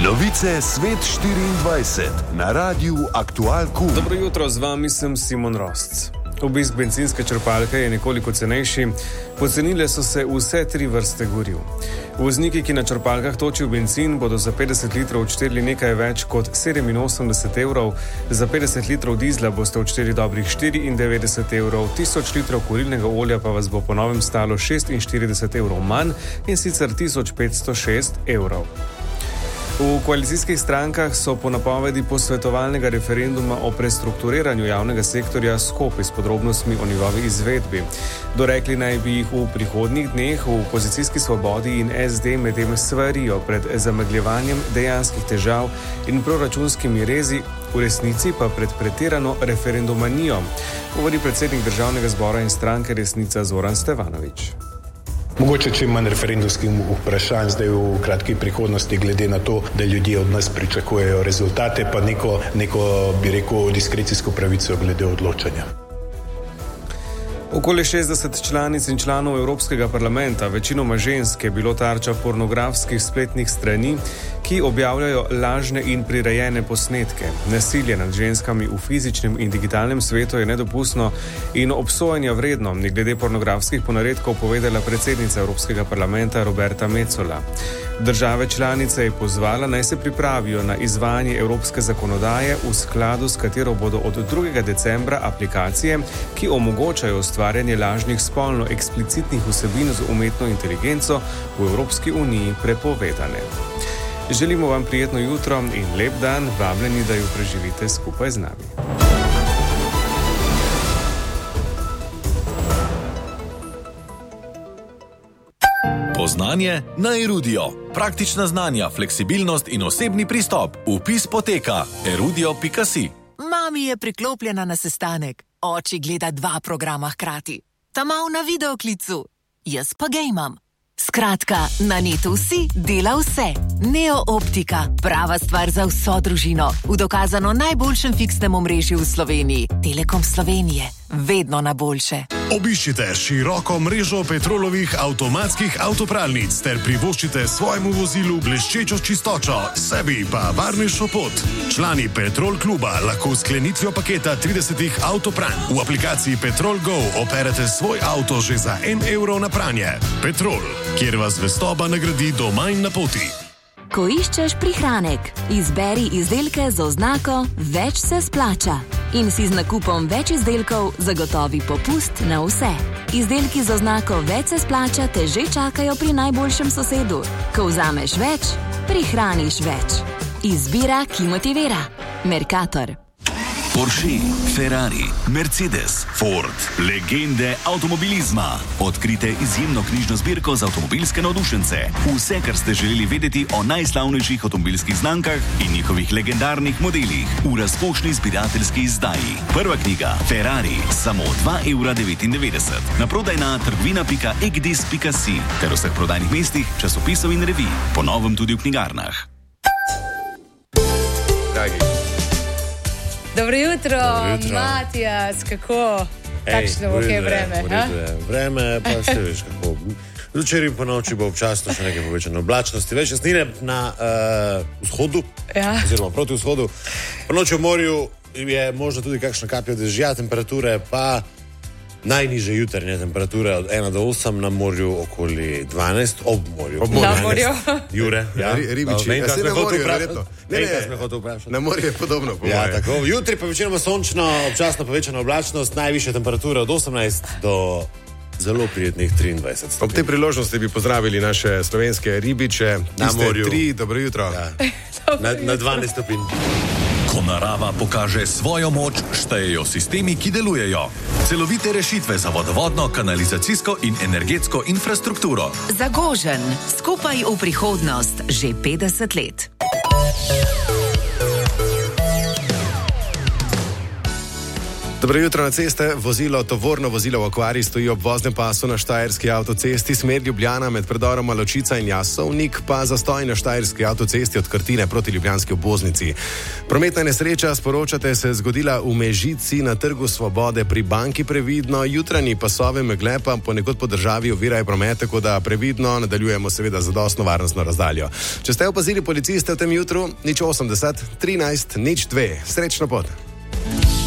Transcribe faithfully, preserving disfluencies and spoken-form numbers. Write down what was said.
Novice Svet štiriindvajset na Radiu Aktual Q. Dobro jutro, z vami sem Simon Rosc. Obisk bencinske črpalke je nekoliko cenejši, pocenile so se vse tri vrste goriv. Vozniki, ki na črpalkah točijo bencin, bodo za petdeset litrov odšteli nekaj več kot sedeminosemdeset evrov, za petdeset litrov dizla boste odšteli dobrih štiriindevetdeset evrov, tisoč litrov kurilnega olja pa vas bo po novem stalo šestinštirideset evrov manj, in sicer tisoč petsto šest evrov. V koalicijskih strankah so po napovedi posvetovalnega referenduma o prestrukturiranju javnega sektorja skopi s podrobnostmi o njegovi izvedbi. Dorekli naj bi jih v prihodnjih dneh, v opozicijski Svobodi in S D medtem svarijo pred zamegljevanjem dejanskih težav in proračunskimi rezi, v resnici pa pred pretirano referendumanijo, govori predsednik Državnega zbora in stranke Resnica Zoran Stevanović. Mogoče čim manj referendumskih vprašanj zdaj v kratki prihodnosti, glede na to, da ljudje od nas pričakujejo rezultate, pa neko, neko bi rekel, diskrecijsko pravico glede odločanja. Okoli šestdeset članic in članov Evropskega parlamenta, večinoma žensk, je bilo tarča pornografskih spletnih strani, ki objavljajo lažne in prirejene posnetke. Nasilje nad ženskami v fizičnem in digitalnem svetu je nedopustno in obsojanja vredno, je glede pornografskih ponaredkov povedala predsednica Evropskega parlamenta Roberta Metsola. Države članice je pozvala, naj se pripravijo na izvajanje evropske zakonodaje, v skladu s katero bodo od drugega decembra aplikacije, ki omogočajo ustvarjanje lažnih spolno eksplicitnih vsebin z umetno inteligenco, v Evropski uniji prepovedane. Želimo vam prijetno jutro in lep dan, vabljeni, da jo preživite skupaj z nami. Poznanje na Erudio. Praktična znanja, fleksibilnost in osebni pristop. Vpis poteka erudio pika si. Mami je priklopljena na sestanek. Oči gleda dva programa hkrati. Ta mal na videoklicu. Jaz pa gejmam. Skratka, na netu si dela vse. Neo Optika. Prava stvar za vso družino. V dokazano najboljšem fiksnem omrežju v Sloveniji. Telekom Slovenije. Vedno na boljše. Obiščite široko mrežo Petrolovih avtomatskih avtopralnic ter privoščite svojemu vozilu bleščečo čistočo, sebi pa varnejšo pot. Člani Petrol kluba lahko s sklenitvijo paketa tridesetih avtopranj v aplikaciji Petrol Go operete svoj avto že za en evro na pranje. Petrol, kjer vas zvestoba nagradi doma in na poti. Ko iščeš prihranek, izberi izdelke z oznako Več se splača in si z nakupom več izdelkov zagotovi popust na vse. Izdelki z oznako Več se splača te že čakajo pri najboljšem sosedu. Ko vzameš več, prihraniš več. Izbira, ki motivira. Mercator. Porsche, Ferrari, Mercedes, Ford, legende avtomobilizma. Odkrite izjemno knjižno zbirko za avtomobilske navdušence. Vse, kar ste želeli vedeti o najslavnejših avtomobilskih znamkah in njihovih legendarnih modelih v razkošni zbirateljski izdaji. Prva knjiga Ferrari, samo dva evra devetindevetdeset. Na prodaj na trgovina pika egdis pika si ter vseh prodajnih mestih, časopisov in revij. Po novem tudi v knjigarnah. Dragi. Dobro jutro, Dobro jutro. Matijas, kako? Takšno bo kaj vreme, ha? Vreme, pa se veš kako. Včeraj po noči bo občasno še nekaj povečane oblačnosti. Več jasnine na uh, vzhodu, Ja. oziroma proti vzhodu. Po noči v morju je možno tudi kakšna kapja dežja, temperature pa najnižje jutranje temperature od ena do osem, na morju okoli dvanajst, ob morju. Na dvanajst. morju. Jure, ja. Ri- ribiči. Vem, Ja, kaj saj sme na hotel morju, vprašati. verjetno. Ne, Vem, ne. kaj sme hotel vprašati. Na morju je podobno, po Ja, moje. tako. Jutri pa večinoma sončno, občasno povečana oblačnost, najvišja temperatura od osemnajst do zelo prijetnih triindvajset Ob stopinj. tej priložnosti bi pozdravili naše slovenske ribiče. Na Tiste morju. Tri, dobro jutro. Ja. Na, na dvanajst stopinj. Ko narava pokaže svojo moč, štejejo sistemi, ki delujejo. Celovite rešitve za vodovodno, kanalizacijsko in energetsko infrastrukturo. Zagožen. Skupaj v prihodnost. Že petdeset let. Dobro jutro na ceste. Vozilo, tovorno vozilo v okvari stoji ob voznem pasu na štajerski avtocesti smer Ljubljana med predoroma Ločica in Jasovnik, pa zastoj na štajerski avtocesti od Krtine proti ljubljanski obvoznici. Prometna nesreča, sporočate, se je zgodila v Mežici na Trgu Svobode pri Banki. Previdno, jutranji pasove megle pa ponekod po državi ovirajo promet, tako da previdno nadaljujemo seveda zadostno varnostno razdaljo. Če ste opazili policiste v tem jutru, nič osemdeset, trinajst, nič dve. Srečno pot.